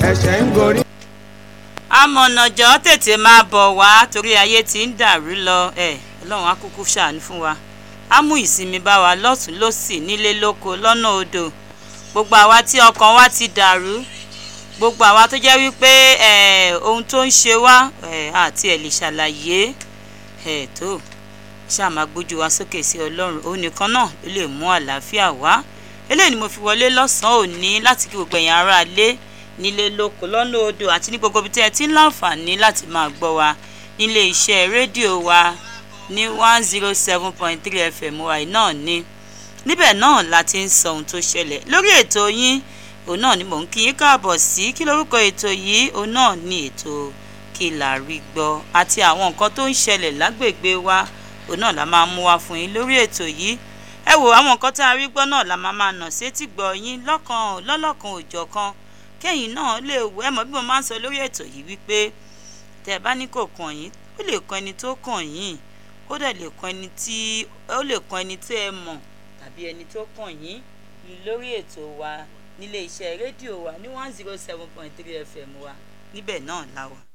ẹ̀ṣẹ̀ ń gorí. amọ̀nàjọ́ tètè máa bọ̀ wá torí ayé ti ń dàrú lọ ọlọ́run á kúkú ṣàánú fún wa á mú ìsinmi bá wa lọ́tún lósì nílé lóko lọ́nà odò gbogbo àwa tí ọkàn wa ti dàrú gbogbo àwa tó jẹ́ wípé ohun tó ń ṣe wá àti ẹ̀ lè ṣàlàyé tó ṣáà máa gbójú wa sókè sí ọlọ́run òun nìkan náà ló lè mú àlàáfíà wá eléyìí ni mo fi wọlé lọ́sàn-án òní láti kí gbogbo ẹ̀yin ará ilé nílé lóko lọ́nà odò àti ní gbogbo ibi tí ẹ ti ń láǹfààní láti máa gbọ́ wa nílé iṣẹ́ rédíò wa ní 107.3 FM wa náà ni níbẹ̀ náà la ti ń sọ ohun tó ṣẹlẹ̀ lórí ètò yín òun náà ni mò ń kí yín káàbọ̀ sí kí lórúkọ ètò yìí òun náà ni ètò Kí la rí gbọ́ àti àwọn nǹkan tó ń ṣẹlẹ̀ lágbègbè wa òun náà la máa mú wá fún yín lórí ètò yìí ẹ wò àwọn nǹkan tá a rí gbọ́ náà la máa nà sétí gbọ́ yín lọ́lọ́kan òjọ̀kan kẹ́yìn náà lè wò ẹ mọ̀ bí mo máa ń sọ lórí ètò yìí wípé tẹ́ ẹ bá ní kò kàn yín ó lè kan ẹni tó kàn yín ó dẹ̀ lè kan ẹni tí ẹ mọ̀ tàbí ẹni tó kàn yín lórí ètò wa nílé iṣẹ́ rédíò wa ní 107.3 FM wa níbẹ̀ náà la wà.